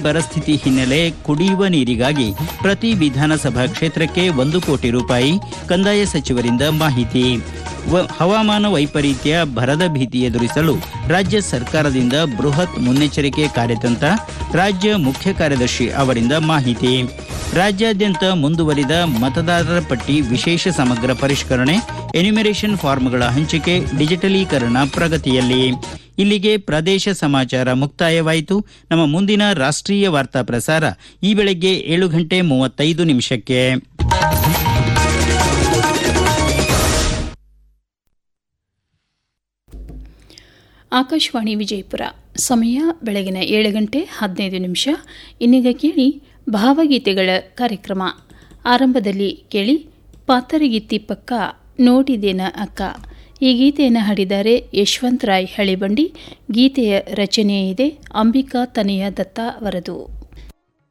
ಬರಸ್ಥಿತಿ ಹಿನ್ನೆಲೆ ಕುಡಿಯುವ ನೀರಿಗಾಗಿ ಪ್ರತಿ ವಿಧಾನಸಭಾ ಕ್ಷೇತ್ರಕ್ಕೆ 1 ಕೋಟಿ ರೂಪಾಯಿ ಕಂದಾಯ ಸಚಿವರಿಂದ ಮಾಹಿತಿ. ಹವಾಮಾನ ವೈಪರೀತ್ಯ ಬರದ ಭೀತಿ ಎದುರಿಸಲು ರಾಜ್ಯ ಸರ್ಕಾರದಿಂದ ಬೃಹತ್ ಮುನ್ನೆಚ್ಚರಿಕೆ ಕಾರ್ಯತಂತ್ರ, ರಾಜ್ಯ ಮುಖ್ಯ ಕಾರ್ಯದರ್ಶಿ ಅವರಿಂದ ಮಾಹಿತಿ. ರಾಜ್ಯಾದ್ಯಂತ ಮುಂದುವರಿದ ಮತದಾರರ ಪಟ್ಟಿ ವಿಶೇಷ ಸಮಗ್ರ ಪರಿಷ್ಕರಣೆ, ಎನ್ಯುಮರೇಷನ್ ಫಾರ್ಮ್ಗಳ ಹಂಚಿಕೆ, ಡಿಜಿಟಲೀಕರಣ ಪ್ರಗತಿಯಲ್ಲಿ. ಇಲ್ಲಿಗೆ ಪ್ರದೇಶ ಸಮಾಚಾರ ಮುಕ್ತಾಯವಾಯಿತು. ನಮ್ಮ ಮುಂದಿನ ರಾಷ್ಟ್ರೀಯ ವಾರ್ತಾ ಪ್ರಸಾರ ಈ ಬೆಳಗ್ಗೆ 7:35 ಆಕಾಶವಾಣಿ ವಿಜಯಪುರ. ಸಮಯ ಬೆಳಗಿನ 7:15. ಇನ್ನೀಗ ಕೇಳಿ ಭಾವಗೀತೆಗಳ ಕಾರ್ಯಕ್ರಮ. ಆರಂಭದಲ್ಲಿ ಕೇಳಿ ಪಾತರಗಿತ್ತಿ ಪಕ್ಕ ನೋಡಿದೇನ ಅಕ್ಕ. ಈ ಗೀತೆಯನ್ನು ಹಾಡಿದ್ದಾರೆ ಯಶವಂತ ರಾಯ್ ಹಳಿಬಂಡಿ. ಗೀತೆಯ ರಚನೆ ಇದೆ ಅಂಬಿಕಾ ತನೆಯ ದತ್ತ ಅವರದು.